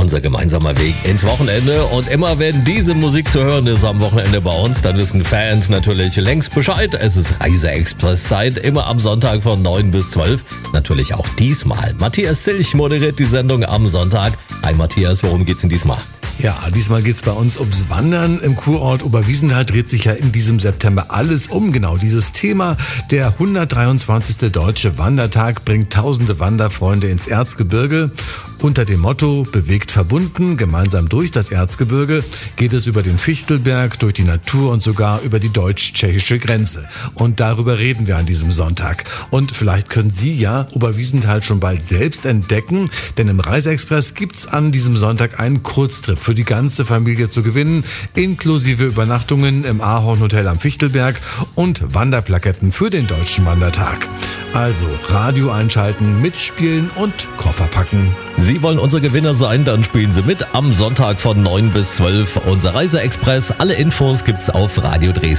unser gemeinsamer Weg ins Wochenende. Und immer wenn diese Musik zu hören ist am Wochenende bei uns, dann wissen Fans natürlich längst Bescheid. Es ist Reise-Express-Zeit, immer am Sonntag von 9 bis 12. Natürlich auch diesmal. Matthias Zilch moderiert die Sendung am Sonntag. Hi Matthias, worum geht's denn diesmal? Ja, diesmal geht's bei uns ums Wandern. Im Kurort Oberwiesenthal dreht sich ja in diesem September alles um genau dieses Thema. Der 123. Deutsche Wandertag bringt tausende Wanderfreunde ins Erzgebirge. Unter dem Motto Bewegt verbunden, gemeinsam durch das Erzgebirge geht es über den Fichtelberg, durch die Natur und sogar über die deutsch-tschechische Grenze. Und darüber reden wir an diesem Sonntag. Und vielleicht können Sie ja Oberwiesenthal schon bald selbst entdecken, denn im Reise-Express gibt's an diesem Sonntag einen Kurztrip für die ganze Familie zu gewinnen, inklusive Übernachtungen im Ahorn Hotel am Fichtelberg und Wanderplaketten für den Deutschen Wandertag. Also Radio einschalten, mitspielen und Koffer packen. Sie wollen unser Gewinner sein, dann spielen Sie mit am Sonntag von 9 bis 12. Unser Reise-Express. Alle Infos gibt's auf Radio Dresden.